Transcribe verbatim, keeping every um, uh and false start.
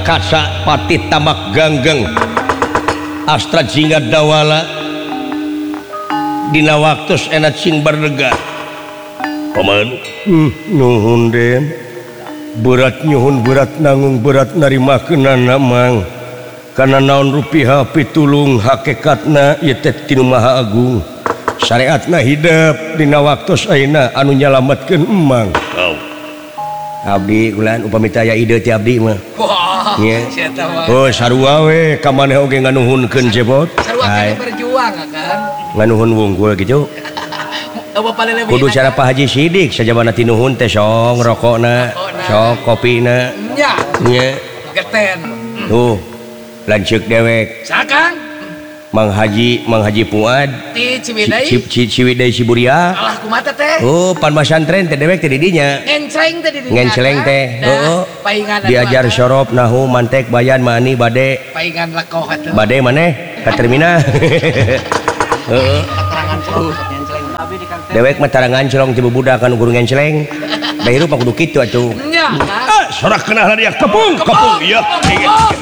Kasa Pati Tamak Ganggeng Astra Jingga Dawala dina waktos enak sing berdega paman hmm, nuhun den berat nyuhun berat nanggung berat narima kena namang karena naon rupiah pitulung hakikatna ieu teh tinu Maha Agung syariatna hidup dina waktos ayeuna anu nyalametkeun emang oh. Abdi ulan upami teh aya ide ti abdi mah nya oh sarua we ka maneh oge nganuhunkeun jebot sarua berjuang kan nganuhun wungkul kitu kudu cara Pak Haji Sidik sajabana tinuhun teh song rokokna sok kopina nya nya geten tuh lanceuk dewek sakang Mang Haji Mang Haji Puad ti Ciwidey Ciwidey Ciburia alah kumaha teh oh pan masantren teh dewek teh di dinya ngencleng teh di dinya ngencleng teh heeh paingan diajar sorop nahu mantek bayan mani bade paingan lekoh atuh bade maneh ka terminal heeh dewek mah tarangan celong ti budak anu guru ngencleng da hirup kudu kitu atuh nya sorak kenal dia kepung kepung iya